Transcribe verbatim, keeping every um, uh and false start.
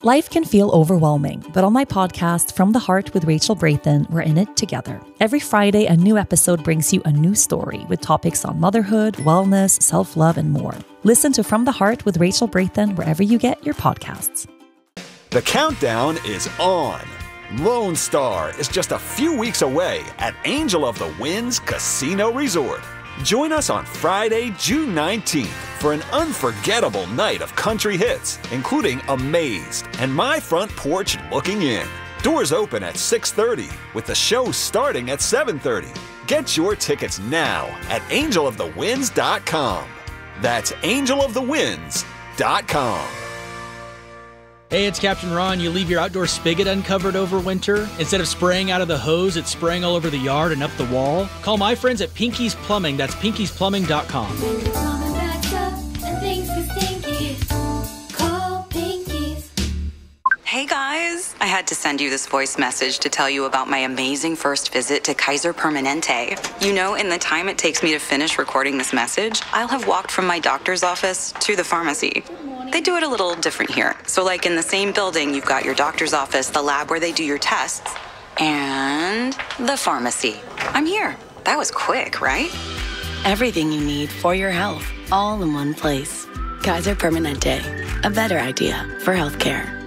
Life can feel overwhelming, but on my podcast, From the Heart with Rachel Brathen, we're in it together. Every Friday, a new episode brings you a new story with topics on motherhood, wellness, self-love, and more. Listen to From the Heart with Rachel Brathen wherever you get your podcasts. The countdown is on. Lone Star is just a few weeks away at Angel of the Winds Casino Resort. Join us on Friday, June nineteenth for an unforgettable night of country hits, including Amazed and My Front Porch Looking In. Doors open at six thirty, with the show starting at seven thirty. Get your tickets now at angel of the winds dot com. That's angel of the winds dot com. Hey, it's Captain Ron. You leave your outdoor spigot uncovered over winter? Instead of spraying out of the hose, it's spraying all over the yard and up the wall? Call my friends at Pinky's Plumbing. That's pinkies plumbing dot com. When the plumbing backs up and things get stinky, call Pinky's. Hey guys, I had to send you this voice message to tell you about my amazing first visit to Kaiser Permanente. You know, in the time it takes me to finish recording this message, I'll have walked from my doctor's office to the pharmacy. They do it a little different here. So like in the same building, you've got your doctor's office, the lab where they do your tests, and the pharmacy. I'm here. That was quick, right? Everything you need for your health, all in one place. Kaiser Permanente, a better idea for healthcare.